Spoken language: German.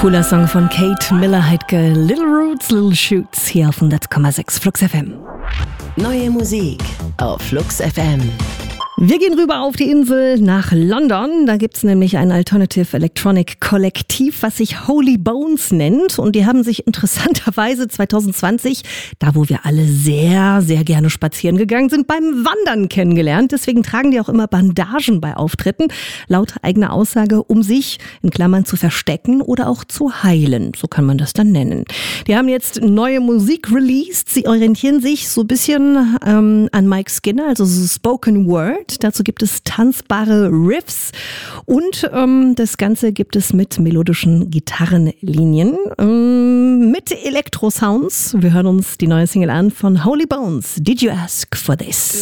Cooler Song von Kate Miller-Heidke, Little Roots, Little Shoots, hier auf 100,6 Flux FM. Neue Musik auf Flux FM. Wir gehen rüber auf die Insel nach London. Da gibt's nämlich ein Alternative Electronic Kollektiv, was sich Holy Bones nennt. Und die haben sich interessanterweise 2020, da wo wir alle sehr, sehr gerne spazieren gegangen sind, beim Wandern kennengelernt. Deswegen tragen die auch immer Bandagen bei Auftritten, laut eigener Aussage, um sich in Klammern zu verstecken oder auch zu heilen. So kann man das dann nennen. Die haben jetzt neue Musik released. Sie orientieren sich so ein bisschen an Mike Skinner, also so Spoken Word. Dazu gibt es tanzbare Riffs und das Ganze gibt es mit melodischen Gitarrenlinien, mit Elektro-Sounds. Wir hören uns die neue Single an von Holy Bones. Did you ask for this?